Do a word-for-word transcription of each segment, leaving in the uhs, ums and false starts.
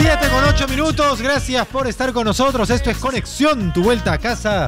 siete con ocho minutos, gracias por estar con nosotros. Esto es Conexión, tu vuelta a casa.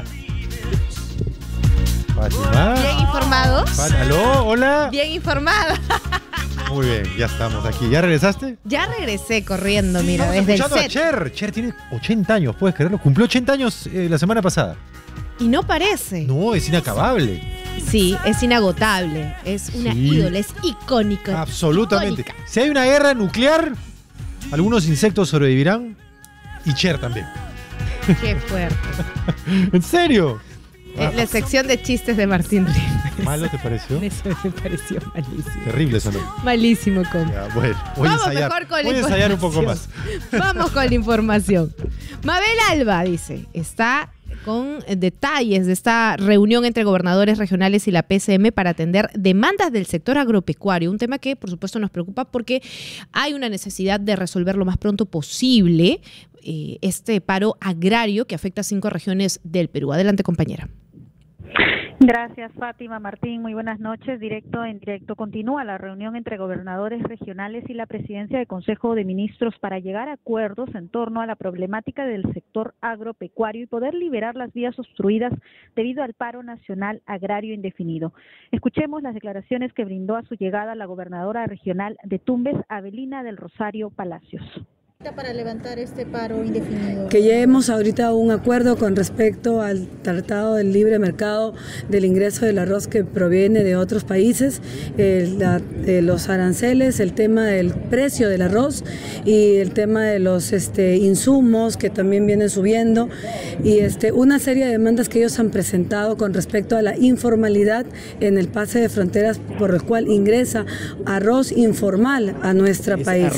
Fátima. Bien informados. ¿Aló? Hola. Bien informada. Muy bien, ya estamos aquí. ¿Ya regresaste? Ya regresé corriendo, Sí, mira, estamos desde el escuchando set. a Cher. Cher tiene ochenta años, ¿puedes creerlo? Cumplió ochenta años eh, la semana pasada. Y no parece. No, es inacabable. Sí, es inagotable. Es una Sí. ídola, es icónica. Absolutamente. Icónica. Si hay una guerra nuclear, algunos insectos sobrevivirán y Cher también. Qué fuerte. ¿En serio? Eh, la sección de chistes de Martín Riel. ¿Malo te pareció? Eso me pareció malísimo. Terrible eso, ¿no? Malísimo, con. Ya, bueno, voy Vamos a ensayar, mejor con la voy a ensayar un poco más. información. Vamos con la información. Mabel Alba dice, está con detalles de esta reunión entre gobernadores regionales y la P C M para atender demandas del sector agropecuario, un tema que por supuesto nos preocupa porque hay una necesidad de resolver lo más pronto posible eh, este paro agrario que afecta a cinco regiones del Perú. Adelante, compañera. Gracias, Fátima, Martín. Muy buenas noches. Directo en directo continúa la reunión entre gobernadores regionales y la presidencia del Consejo de Ministros para llegar a acuerdos en torno a la problemática del sector agropecuario y poder liberar las vías obstruidas debido al paro nacional agrario indefinido. Escuchemos las declaraciones que brindó a su llegada la gobernadora regional de Tumbes, Avelina del Rosario Palacios. Para levantar este paro indefinido. Que lleguemos ahorita a un acuerdo con respecto al Tratado del Libre Mercado del ingreso del arroz que proviene de otros países, eh, la, eh, los aranceles, el tema del precio del arroz y el tema de los este, insumos que también vienen subiendo y este, una serie de demandas que ellos han presentado con respecto a la informalidad en el pase de fronteras por el cual ingresa arroz informal a nuestro país.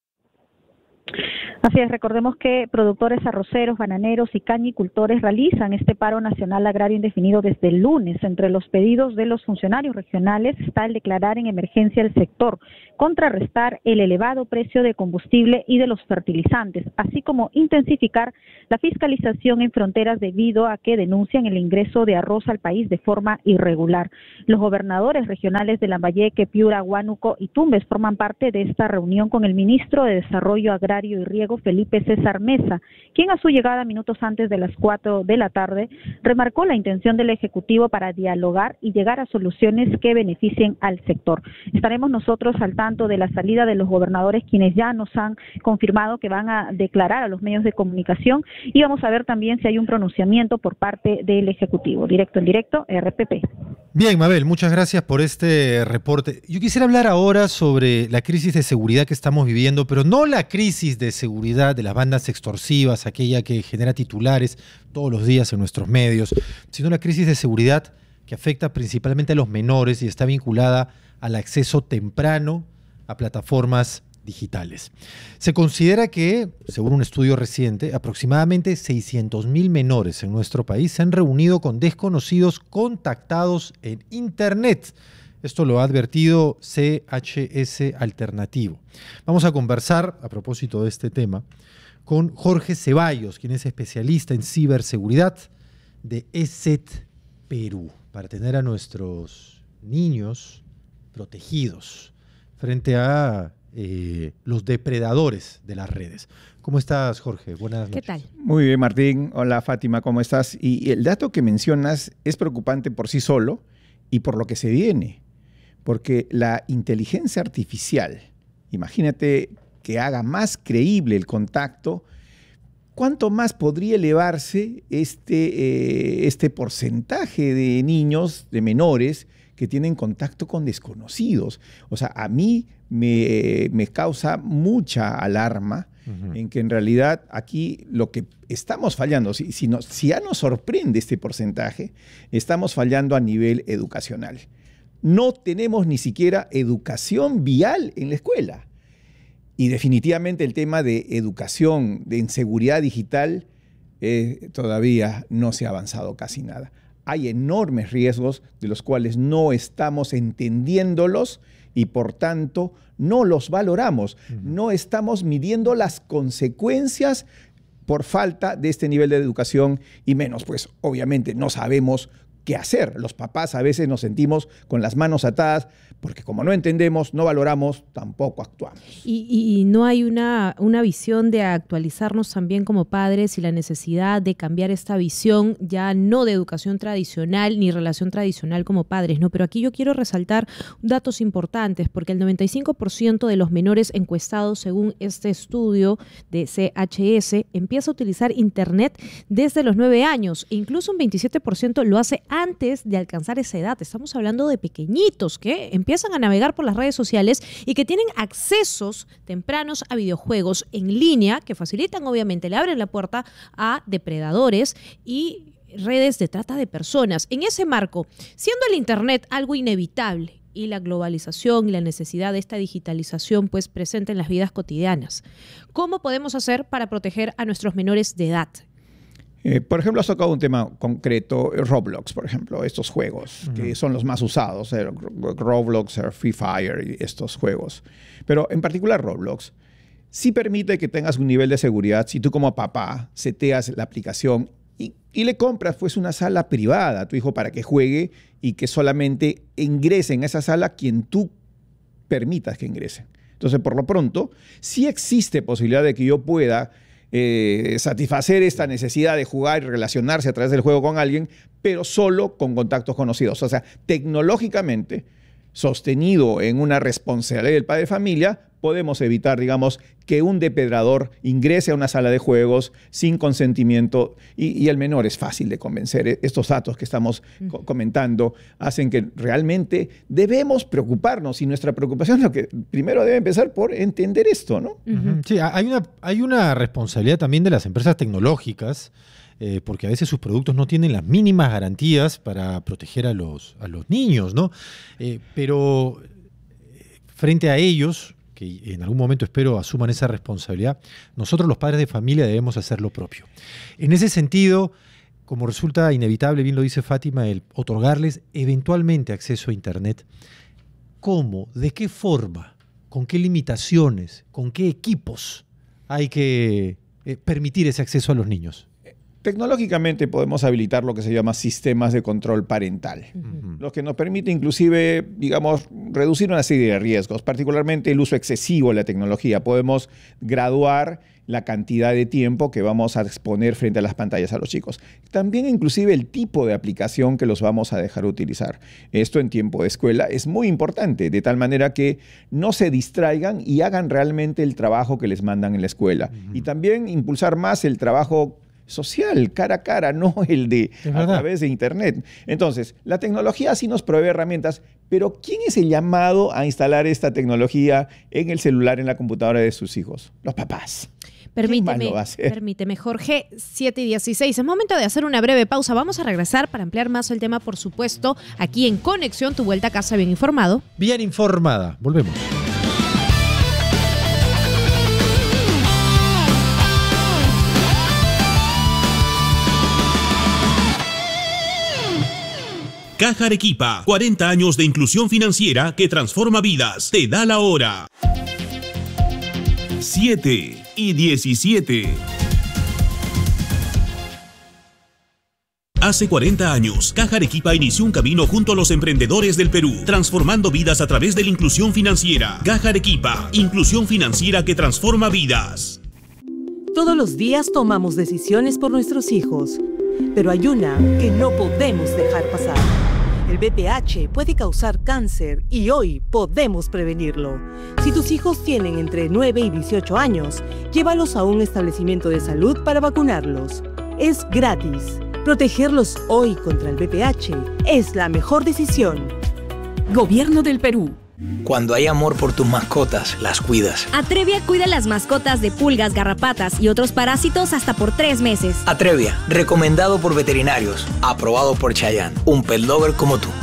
Así es, recordemos que productores arroceros, bananeros y cañicultores realizan este paro nacional agrario indefinido desde el lunes. Entre los pedidos de los funcionarios regionales está el declarar en emergencia el sector, contrarrestar el elevado precio de combustible y de los fertilizantes, así como intensificar la fiscalización en fronteras debido a que denuncian el ingreso de arroz al país de forma irregular. Los gobernadores regionales de Lambayeque, Piura, Huánuco y Tumbes forman parte de esta reunión con el ministro de Desarrollo Agrario y Riego, Felipe César Mesa, quien a su llegada minutos antes de las cuatro de la tarde remarcó la intención del Ejecutivo para dialogar y llegar a soluciones que beneficien al sector. Estaremos nosotros al tanto de la salida de los gobernadores, quienes ya nos han confirmado que van a declarar a los medios de comunicación, y vamos a ver también si hay un pronunciamiento por parte del Ejecutivo. Directo en directo, R P P. Bien, Mabel, muchas gracias por este reporte. Yo quisiera hablar ahora sobre la crisis de seguridad que estamos viviendo, pero no la crisis de seguridad de las bandas extorsivas, aquella que genera titulares todos los días en nuestros medios, sino la crisis de seguridad que afecta principalmente a los menores y está vinculada al acceso temprano a plataformas digitales. Se considera que, según un estudio reciente, aproximadamente seiscientos mil menores en nuestro país se han reunido con desconocidos contactados en Internet. Esto lo ha advertido C H S Alternativo. Vamos a conversar, a propósito de este tema, con Jorge Ceballos, quien es especialista en ciberseguridad de E S E T Perú, para tener a nuestros niños protegidos frente a Eh, los depredadores de las redes. ¿Cómo estás, Jorge? Buenas noches. ¿Qué tal? Muy bien, Martín. Hola, Fátima, ¿cómo estás? Y el dato que mencionas es preocupante por sí solo y por lo que se viene, porque la inteligencia artificial, imagínate que haga más creíble el contacto, ¿cuánto más podría elevarse este, eh, este porcentaje de niños, de menores, que tienen contacto con desconocidos? O sea, a mí me, me causa mucha alarma uh-huh. en que en realidad aquí lo que estamos fallando, si, si, nos, si ya nos sorprende este porcentaje, estamos fallando a nivel educacional. No tenemos ni siquiera educación vial en la escuela. Y definitivamente el tema de educación, de inseguridad digital, eh, todavía no se ha avanzado casi nada. Hay enormes riesgos de los cuales no estamos entendiéndolos y por tanto no los valoramos. Uh-huh. No estamos midiendo las consecuencias por falta de este nivel de educación y menos, pues obviamente no sabemos qué hacer. Los papás a veces nos sentimos con las manos atadas porque como no entendemos, no valoramos, tampoco actuamos. Y, y, y no hay una, una visión de actualizarnos también como padres y la necesidad de cambiar esta visión ya no de educación tradicional ni relación tradicional como padres, ¿no? Pero aquí yo quiero resaltar datos importantes porque el noventa y cinco por ciento de los menores encuestados según este estudio de C H S empieza a utilizar Internet desde los nueve años e incluso un veintisiete por ciento lo hace antes de alcanzar esa edad. Estamos hablando de pequeñitos que empiezan a navegar por las redes sociales y que tienen accesos tempranos a videojuegos en línea que facilitan, obviamente, le abren la puerta a depredadores y redes de trata de personas. En ese marco, siendo el Internet algo inevitable y la globalización y la necesidad de esta digitalización pues presente en las vidas cotidianas, ¿cómo podemos hacer para proteger a nuestros menores de edad? Eh, por ejemplo, has tocado un tema concreto, Roblox, por ejemplo, estos juegos uh-huh. que son los más usados, eh, Roblox, Free Fire y estos juegos. Pero en particular Roblox sí permite que tengas un nivel de seguridad si tú como papá seteas la aplicación y, y le compras pues una sala privada a tu hijo para que juegue y que solamente ingrese en esa sala quien tú permitas que ingrese. Entonces, por lo pronto, sí existe posibilidad de que yo pueda Eh, satisfacer esta necesidad de jugar y relacionarse a través del juego con alguien, pero solo con contactos conocidos. O sea, tecnológicamente, sostenido en una responsabilidad del padre de familia, podemos evitar, digamos, que un depredador ingrese a una sala de juegos sin consentimiento y, y el menor es fácil de convencer. Estos datos que estamos co- comentando hacen que realmente debemos preocuparnos y nuestra preocupación lo que primero debe empezar por entender esto, ¿no? Uh-huh. Sí, hay una, hay una responsabilidad también de las empresas tecnológicas eh, porque a veces sus productos no tienen las mínimas garantías para proteger a los, a los niños, ¿no? Eh, pero frente a ellos, que en algún momento espero asuman esa responsabilidad, nosotros los padres de familia debemos hacer lo propio. En ese sentido, como resulta inevitable, bien lo dice Fátima, el otorgarles eventualmente acceso a Internet, ¿cómo? ¿De qué forma? ¿Con qué limitaciones? ¿Con qué equipos hay que eh, permitir ese acceso a los niños? Tecnológicamente podemos habilitar lo que se llama sistemas de control parental, uh-huh. lo que nos permite inclusive, digamos, reducir una serie de riesgos, particularmente el uso excesivo de la tecnología. Podemos graduar la cantidad de tiempo que vamos a exponer frente a las pantallas a los chicos. También inclusive el tipo de aplicación que los vamos a dejar utilizar. Esto en tiempo de escuela es muy importante, de tal manera que no se distraigan y hagan realmente el trabajo que les mandan en la escuela. Uh-huh. Y también impulsar más el trabajo social, cara a cara, no el de a través de Internet. Entonces, la tecnología sí nos provee herramientas, pero ¿quién es el llamado a instalar esta tecnología en el celular, en la computadora de sus hijos? Los papás. Permíteme, permíteme, Jorge, siete y dieciséis. Es momento de hacer una breve pausa. Vamos a regresar para ampliar más el tema, por supuesto, aquí en Conexión, tu vuelta a casa bien informado. Bien informada. Volvemos. Caja Arequipa, cuarenta años de inclusión financiera que transforma vidas. Te da la hora. siete y diecisiete. Hace cuarenta años, Caja Arequipa inició un camino junto a los emprendedores del Perú, transformando vidas a través de la inclusión financiera. Caja Arequipa, inclusión financiera que transforma vidas. Todos los días tomamos decisiones por nuestros hijos, pero hay una que no podemos dejar pasar. El V I H puede causar cáncer y hoy podemos prevenirlo. Si tus hijos tienen entre nueve y dieciocho años, llévalos a un establecimiento de salud para vacunarlos. Es gratis. Protegerlos hoy contra el V I H es la mejor decisión. Gobierno del Perú. Cuando hay amor por tus mascotas, las cuidas. Atrevia cuida las mascotas de pulgas, garrapatas y otros parásitos hasta por tres meses. Atrevia, recomendado por veterinarios, aprobado por Chayanne, un pet lover como tú.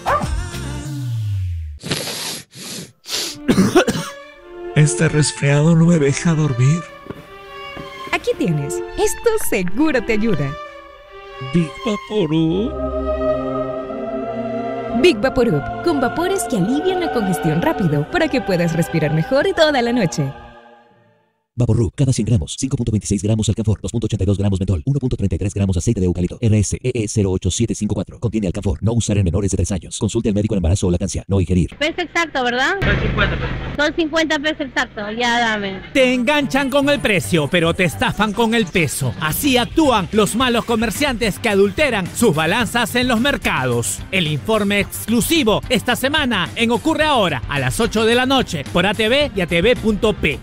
Este resfriado no me deja dormir. Aquí tienes. Esto seguro te ayuda. Big Vaporub. Big Vaporub, con vapores que alivian la congestión rápido para que puedas respirar mejor toda la noche. Vaporub, cada cien gramos, cinco punto veintiséis gramos alcanfor, dos punto ochenta y dos gramos mentol, uno punto treinta y tres gramos aceite de eucalipto. R S E E cero ocho siete cinco cuatro. Contiene alcanfor. No usar en menores de tres años. Consulte al médico en embarazo o lactancia. No ingerir. Peso exacto, ¿verdad? Son cincuenta pesos. Son cincuenta pesos exactos. Ya dame. Te enganchan con el precio, pero te estafan con el peso. Así actúan los malos comerciantes que adulteran sus balanzas en los mercados. El informe exclusivo esta semana en Ocurre Ahora a las ocho de la noche por A T V y A T V punto P.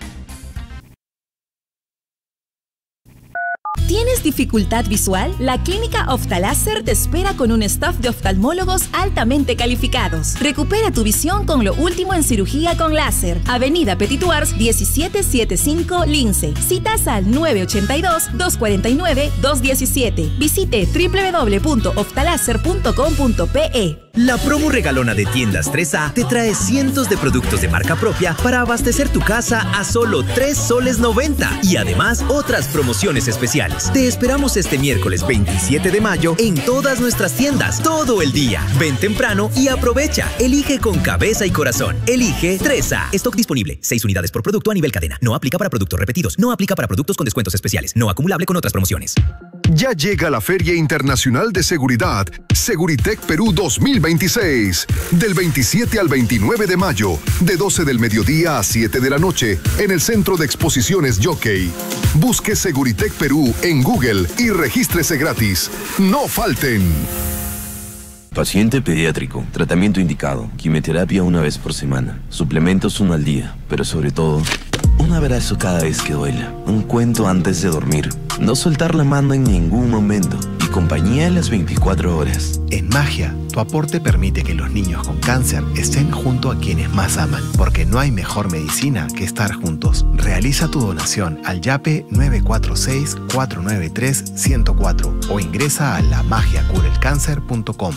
¿Tienes dificultad visual? La Clínica Oftaláser te espera con un staff de oftalmólogos altamente calificados. Recupera tu visión con lo último en cirugía con láser. Avenida Petituars diecisiete setenta y cinco, Lince. Citas al nueve ocho dos, dos cuatro nueve, dos uno siete. Visite doble u doble u doble u punto oftaláser punto com punto pe. La promo regalona de Tiendas tres A te trae cientos de productos de marca propia para abastecer tu casa a solo tres soles noventa y además otras promociones especiales. Te esperamos este miércoles veintisiete de mayo en todas nuestras tiendas, todo el día. Ven temprano y aprovecha. Elige con cabeza y corazón. Elige tres A. Stock disponible. seis unidades por producto a nivel cadena. No aplica para productos repetidos. No aplica para productos con descuentos especiales. No acumulable con otras promociones. Ya llega la Feria Internacional de Seguridad, Seguritech Perú dos mil veintiséis. Del veintisiete al veintinueve de mayo, de doce del mediodía a siete de la noche, en el Centro de Exposiciones Jockey. Busque Seguritech Perú en Google y regístrese gratis. ¡No falten! Paciente pediátrico, tratamiento indicado, quimioterapia una vez por semana, suplementos uno al día, pero sobre todo, un abrazo cada vez que duela, un cuento antes de dormir, no soltar la mano en ningún momento y compañía en las veinticuatro horas. En Magia, tu aporte permite que los niños con cáncer estén junto a quienes más aman, porque no hay mejor medicina que estar juntos. Realiza tu donación al YAPE nueve cuatro seis, cuatro nueve tres, uno cero cuatro o ingresa a la magia cura el cáncer punto com.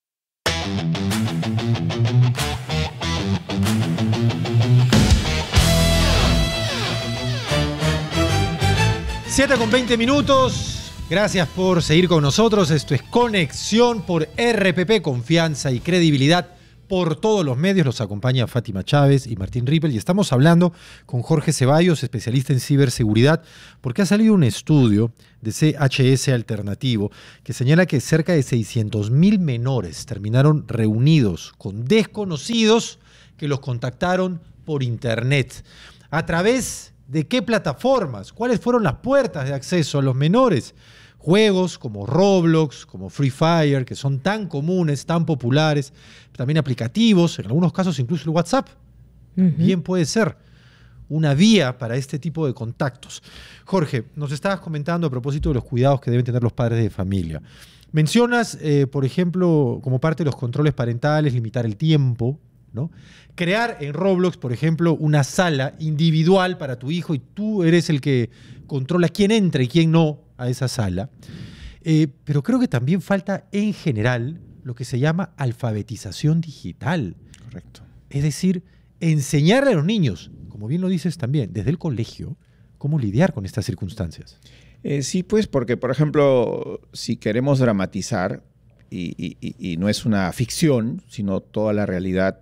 siete con veinte minutos. Gracias por seguir con nosotros. Esto es Conexión por R P P, confianza y credibilidad por todos los medios. Los acompaña Fátima Chávez y Martín Rippel y estamos hablando con Jorge Ceballos, especialista en ciberseguridad, porque ha salido un estudio de C H S Alternativo que señala que cerca de seiscientos mil menores terminaron reunidos con desconocidos que los contactaron por internet. ¿A través de qué plataformas? ¿Cuáles fueron las puertas de acceso a los menores? Juegos como Roblox, como Free Fire, que son tan comunes, tan populares, también aplicativos, en algunos casos incluso el WhatsApp. Uh-huh. Bien puede ser una vía para este tipo de contactos. Jorge, nos estabas comentando a propósito de los cuidados que deben tener los padres de familia. Mencionas, eh, por ejemplo, como parte de los controles parentales, limitar el tiempo, ¿no? Crear en Roblox, por ejemplo, una sala individual para tu hijo y tú eres el que controla quién entra y quién no a esa sala. Eh, pero creo que también falta en general lo que se llama alfabetización digital. Correcto. Es decir, enseñarle a los niños, como bien lo dices también, desde el colegio, cómo lidiar con estas circunstancias. Eh, sí, pues, porque, por ejemplo, si queremos dramatizar, y, y, y no es una ficción, sino toda la realidad,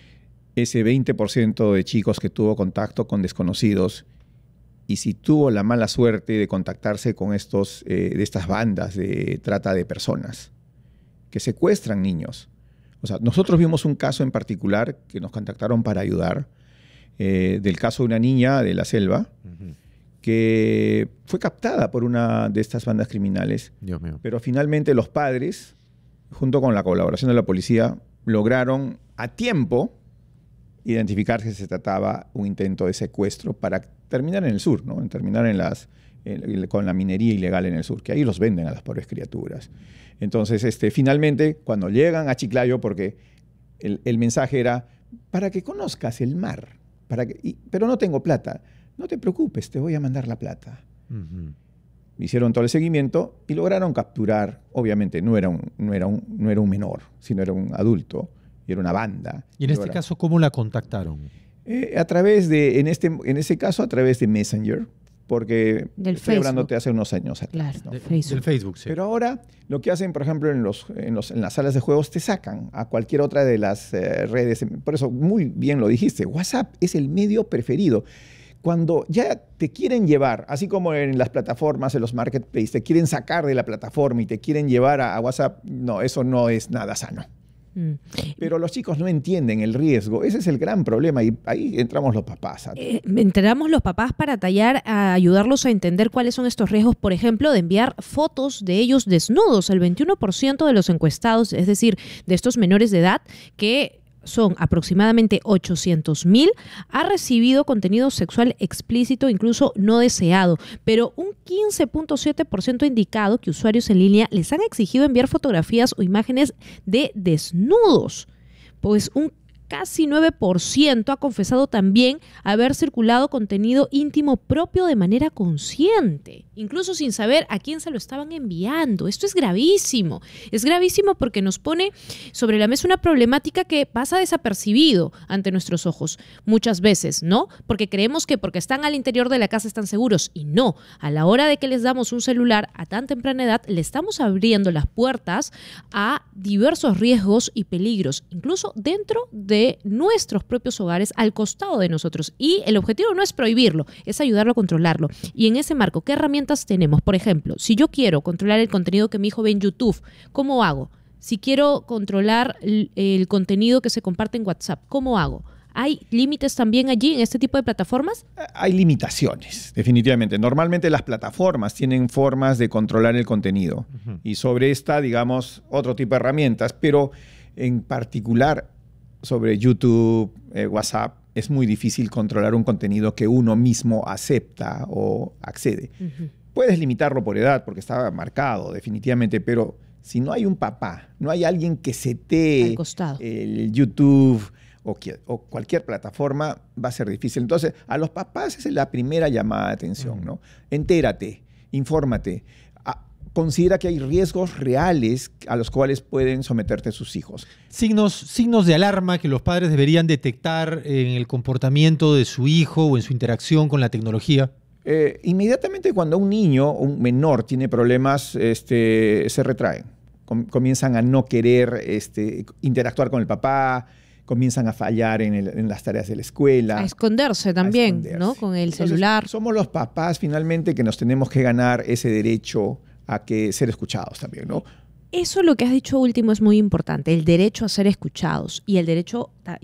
ese veinte por ciento de chicos que tuvo contacto con desconocidos y si tuvo la mala suerte de contactarse con estos, eh, de estas bandas de trata de personas que secuestran niños. O sea, nosotros vimos un caso en particular que nos contactaron para ayudar, eh, del caso de una niña de la selva, uh-huh, que fue captada por una de estas bandas criminales. Dios mío. Pero finalmente los padres, junto con la colaboración de la policía, lograron a tiempo identificar que se trataba un intento de secuestro para terminar en el sur, ¿no? En terminar en las, en, con la minería ilegal en el sur, que ahí los venden a las pobres criaturas. Entonces, este, finalmente, cuando llegan a Chiclayo, porque el, el mensaje era, para que conozcas el mar, para que, y, pero no tengo plata, no te preocupes, te voy a mandar la plata. Uh-huh. Hicieron todo el seguimiento y lograron capturar, obviamente no era un, no era un, no era un menor, sino era un adulto, y era una banda. ¿Y en este Ahora, caso cómo la contactaron? Eh, a través de, en, este, en ese caso, a través de Messenger, porque del estoy Facebook. hablándote hace unos años atrás. Claro, ¿no? de Facebook. Del Facebook, sí. Pero ahora lo que hacen, por ejemplo, en, los, en, los, en las salas de juegos, te sacan a cualquier otra de las eh, redes. Por eso, muy bien lo dijiste, WhatsApp es el medio preferido. Cuando ya te quieren llevar, así como en las plataformas, en los marketplaces, te quieren sacar de la plataforma y te quieren llevar a, a WhatsApp, no, eso no es nada sano. Mm. Pero los chicos no entienden el riesgo. Ese es el gran problema y ahí entramos los papás. Eh, entramos los papás para tallar, a ayudarlos a entender cuáles son estos riesgos, por ejemplo, de enviar fotos de ellos desnudos. El veintiuno por ciento de los encuestados, es decir, de estos menores de edad, que son aproximadamente ochocientos mil, ha recibido contenido sexual explícito, incluso no deseado, pero un quince punto siete por ciento ha indicado que usuarios en línea les han exigido enviar fotografías o imágenes de desnudos. Pues un casi nueve por ciento ha confesado también haber circulado contenido íntimo propio de manera consciente, incluso sin saber a quién se lo estaban enviando. Esto es gravísimo. Es gravísimo porque nos pone sobre la mesa una problemática que pasa desapercibido ante nuestros ojos muchas veces, ¿no? Porque creemos que porque están al interior de la casa están seguros y no. A la hora de que les damos un celular a tan temprana edad, le estamos abriendo las puertas a diversos riesgos y peligros, incluso dentro de de nuestros propios hogares, al costado de nosotros. Y el objetivo no es prohibirlo, es ayudarlo a controlarlo. Y en ese marco, ¿qué herramientas tenemos? Por ejemplo, si yo quiero controlar el contenido que mi hijo ve en YouTube, ¿cómo hago? Si quiero controlar el, el contenido que se comparte en WhatsApp, ¿cómo hago? ¿Hay límites también allí en este tipo de plataformas? Hay limitaciones, definitivamente. Normalmente las plataformas tienen formas de controlar el contenido. Uh-huh. Y sobre esta, digamos, otro tipo de herramientas, pero en particular sobre YouTube, eh, WhatsApp, es muy difícil controlar un contenido que uno mismo acepta o accede. Uh-huh. Puedes limitarlo por edad porque está marcado, definitivamente, pero si no hay un papá, no hay alguien que setee el YouTube o, que, o cualquier plataforma, va a ser difícil. Entonces, a los papás es la primera llamada de atención, uh-huh. ¿no? Entérate, infórmate. Considera que hay riesgos reales a los cuales pueden someterte sus hijos. Signos, signos de alarma que los padres deberían detectar en el comportamiento de su hijo o en su interacción con la tecnología. Eh, inmediatamente cuando un niño, un menor, tiene problemas, este, se retraen. Com- comienzan a no querer este, interactuar con el papá, comienzan a fallar en, el, en las tareas de la escuela. A esconderse también, a esconderse. ¿No? Con el Entonces, celular. Somos los papás finalmente que nos tenemos que ganar ese derecho a que ser escuchados también, ¿no? Eso lo que has dicho último es muy importante, el derecho a ser escuchados y el derecho